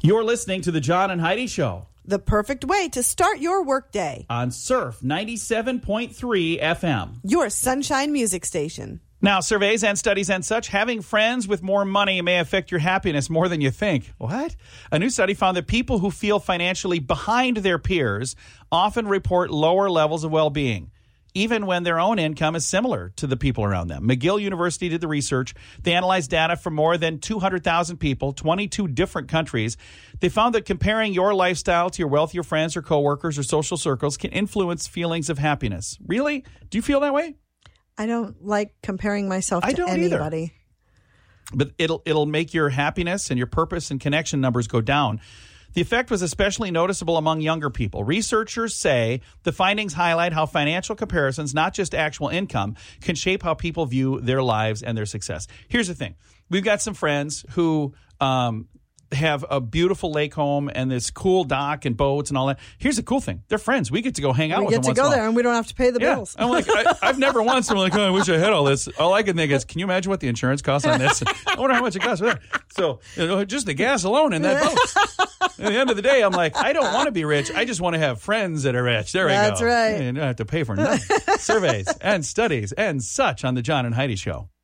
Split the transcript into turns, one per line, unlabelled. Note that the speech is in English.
You're listening to the John and Heidi Show
The perfect way to start your workday.
on Surf 97.3 FM.
Your sunshine music station.
Now, surveys and studies and such, having friends with more money may affect your happiness more than you think. What? A new study found that people who feel financially behind their peers often report lower levels of well-being, even when their own income is similar to the people around them. McGill University did the research. They analyzed data from more than 200,000 people, 22 different countries. They found that comparing your lifestyle to your wealthier friends or coworkers or social circles can influence feelings of happiness. Really? Do you feel that way?
I don't like comparing myself
I
to
don't either.
anybody.
But it'll make your happiness and your purpose and connection numbers go down. The effect was especially noticeable among younger people. Researchers say the findings highlight how financial comparisons, not just actual income, can shape how people view their lives and their success. Here's the thing. We've got some friends who have a beautiful lake home and this cool dock and boats and all that. Here's the cool thing. They're friends. We get to go hang out
We
with
get
them
to
once in
go
a while.
there and we don't have to pay the
Yeah.
bills.
I'm like, I've never once been like, oh, I wish I had all this. All I can think is, can you imagine what the insurance costs on this? I wonder how much it costs for that. So, just the gas alone in that boat. At the end of the day, I'm like, I don't want to be rich. I just want to have friends that are rich. There we go.
That's right.
You don't have to pay for nothing. Surveys and studies and such on the John and Heidi Show.